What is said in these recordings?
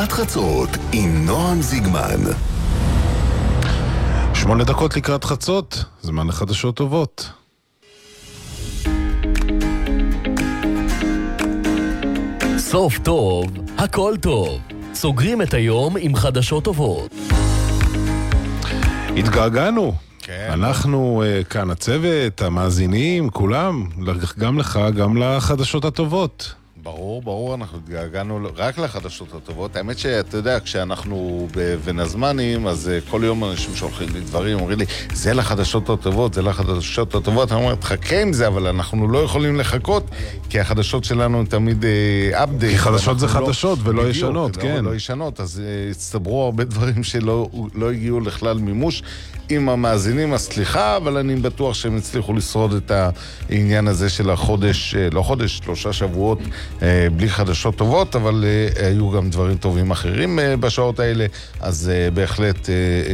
לקראת חצות עם נועם זיגמן. 8 דקות לקראת חצות, זמן לחדשות טובות. סוף טוב, הכל טוב. סוגרים את היום עם חדשות טובות. התגעגענו. כן. אנחנו כאן הצוות, המאזינים, כולם, גם לך, גם לחדשות הטובות. ברור, אנחנו התגעגענו רק לחדשות הטובות. האמת שאתה יודע, כשאנחנו בנזמנים, אז כל יום אנשים שולחים לי דברים, אומרים לי, זה לחדשות הטובות, זה לחדשות הטובות. אני אומר, תחכה עם זה, אבל אנחנו לא יכולים לחכות, כי החדשות שלנו הן תמיד update. כי חדשות זה חדשות ולא ישנות, כן. לא ישנות, אז הצטברו הרבה דברים שלא הגיעו לכלל מימוש. עם המאזינים, הסליחה, אבל אני בטוח שהם הצליחו לשרוד את העניין הזה של החודש, לא חודש, 3 שבועות בלי חדשות טובות, אבל היו גם דברים טובים אחרים בשעות האלה, אז בהחלט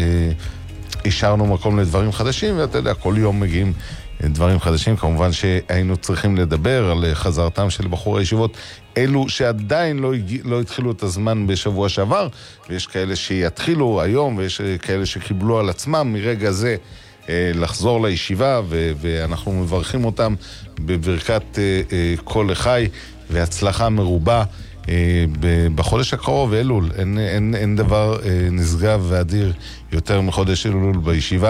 השארנו מקום לדברים חדשים, ואתה יודע, כל יום מגיעים דברים חדשים. כמובן שהיינו צריכים לדבר על חזרתם של בחורי הישיבות, אלו שעדיין לא התחילו את הזמן בשבוע שעבר, ויש כאלה שיתחילו היום, ויש כאלה שקיבלו על עצמם מרגע זה לחזור לישיבה, ואנחנו מברכים אותם בברכת כל לחי והצלחה מרובה בחודש הקרוב, אלול. אין דבר נשגב ואדיר יותר מחודש אלול בישיבה.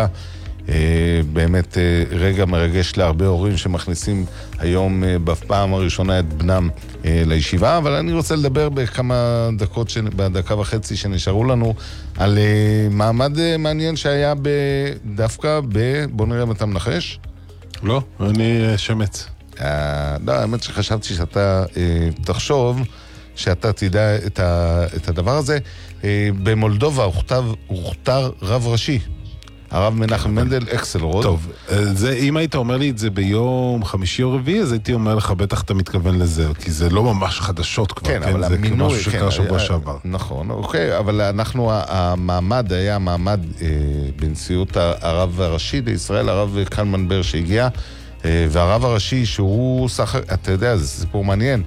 באמת רגע מרגש להרבה הורים שמכניסים היום בפעם הראשונה את בנם לישיבה, אבל אני רוצה לדבר בכמה דקות, בדקה וחצי שנשארו לנו, על מעמד מעניין שהיה דווקא בוא נראה אם אתה מנחש? לא, אני שמץ. לא, האמת שחשבתי שאתה תחשוב שאתה תדע את הדבר הזה. במולדובה הוכתר רב ראשי, הרב מנחם מנדל אקסלרוד. טוב, אם היית אומר לי את זה ביום חמישי או רביעי, אז הייתי אומר לך, בטח אתה מתכוון לזה, כי זה לא ממש חדשות כבר, כן, אבל זה משהו שקרה שבוע שעבר. נכון, אוקיי, אבל המעמד היה מעמד בנשיאות הרב הראשי לישראל, הרב קלמן בר שהגיע, והרב הראשי שהוא אתה יודע, זה סיפור מעניין,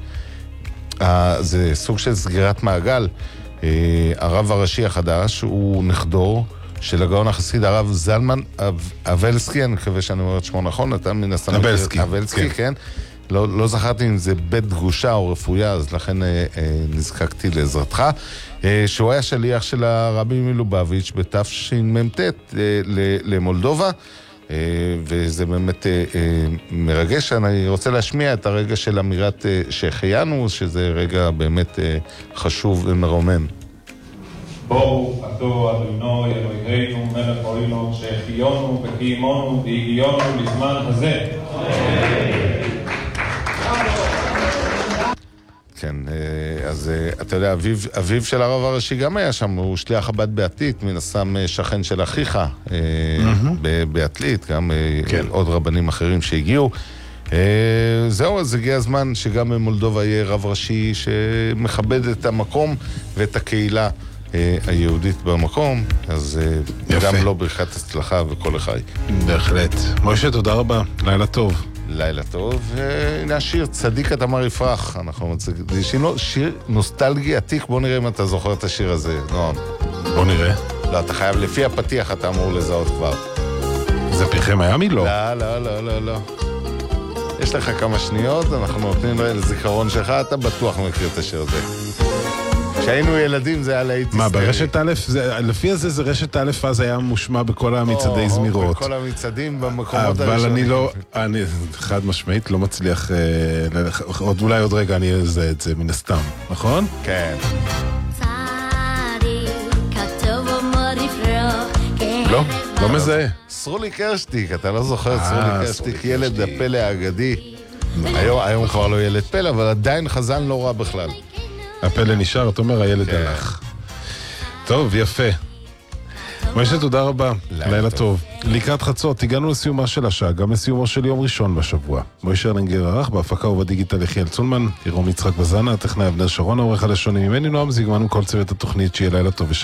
זה סוג של סגירת מעגל. הרב הראשי החדש הוא נכדו של הגאון החסיד, הרב זלמן אבלסקי, אני מקווה שאני אומר את שמו נכון, אתה מן הסתם... אבלסקי, כן. לא זכרתי אם זה בית דגושה או רפויה, אז לכן נזקקתי לעזרתך. שהוא היה שליח של הרבי מלובביץ' בתשמ"ט למולדובה, וזה באמת מרגש. אני רוצה להשמיע את הרגע של אמירת שהחיינו, שזה רגע באמת חשוב ומרומם. בואו עתו אדונו אלוהינו מלך העולם שהחיינו וקיימנו והגיענו לזמן הזה. כן, אז אתה יודע, אביו של הרב הראשי גם היה שם, הוא שליח חב"ד בעתלית, מן הסתם שכן של אחיך בעתלית, גם עוד רבנים אחרים שהגיעו. זהו, אז הגיע הזמן שגם במולדובה יהיה רב ראשי שמכבד את המקום ואת הקהילה היהודית במקום, אז גם לא ברכת הצלחה וכל החי. בהחלט. משה, תודה רבה. לילה טוב. לילה טוב. הנה השיר, צדיק את אמר יפרח. זה שיר נוסטלגי עתיק. בוא נראה אם אתה זוכר את השיר הזה, נועם. בוא נראה. לא, אתה חייב, לפי הפתיח אתה אמור לזהות כבר. זה פרחי מיאמי? לא. לא. יש לך כמה שניות, אנחנו נותנים לזיכרון שלך, אתה בטוח מכיר את השיר הזה. כשהיינו ילדים זה היה להיט היסטרי. מה, ברשת א', לפי הזה זה רשת א', אז היה מושמע בכל המצעדי זמירות. בכל המצעדים במקומות הראשונים. אבל אני חד משמעית לא מצליח, אולי עוד רגע אני אזהה את זה מן הסתם, נכון? כן. לא מזהה. סרולי קרשטיק, אתה לא זוכר את סרולי קרשטיק, ילד הפלא האגדי. היום כבר לא ילד פלא, אבל עדיין חזן לא רע בכלל. הפלא נשאר, אתה אומר, הילד הלך. טוב, יפה. משה, תודה רבה. לילה טוב. לקראת חצות, הגענו לסיומה של השעה, גם לסיומו של יום ראשון בשבוע. משה ארלינגר ערך, בהפקה ובדיגיטל יחיאל צונמן, ירום יצחק בזנה, הטכנאי אבנר שרון, העורך הלשוני ממני נועם זיגמן, וכל צוות התוכנית שיהיה לילה טוב.